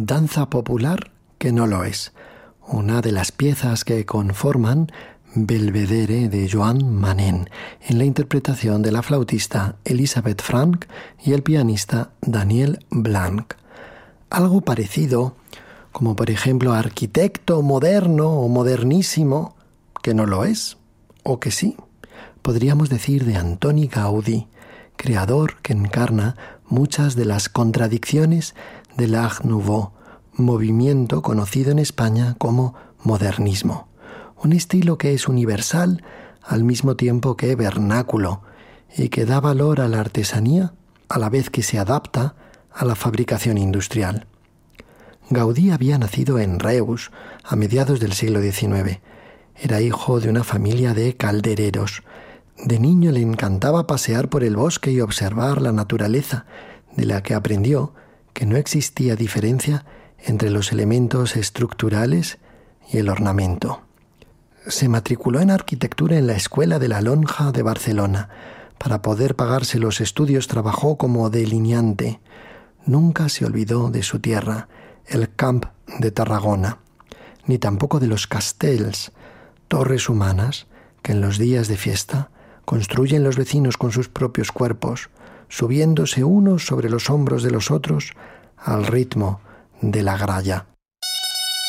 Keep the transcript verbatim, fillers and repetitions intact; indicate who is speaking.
Speaker 1: danza popular que no lo es, una de las piezas que conforman Belvedere de Joan Manén, en la interpretación de la flautista Elisabeth Frank y el pianista Daniel Blanc. Algo parecido, como por ejemplo arquitecto moderno o modernísimo, que no lo es, o que sí, podríamos decir de Antoni Gaudí, creador que encarna muchas de las contradicciones del Art Nouveau, movimiento conocido en España como modernismo. Un estilo que es universal al mismo tiempo que vernáculo y que da valor a la artesanía a la vez que se adapta a la fabricación industrial. Gaudí había nacido en Reus a mediados del siglo diecinueve. Era hijo de una familia de caldereros. De niño le encantaba pasear por el bosque y observar la naturaleza, de la que aprendió que no existía diferencia entre los elementos estructurales y el ornamento. Se matriculó en arquitectura en la Escuela de la Lonja de Barcelona. Para poder pagarse los estudios trabajó como delineante. Nunca se olvidó de su tierra, el Camp de Tarragona, ni tampoco de los castells, torres humanas que en los días de fiesta construyen los vecinos con sus propios cuerpos, subiéndose unos sobre los hombros de los otros al ritmo de la gralla.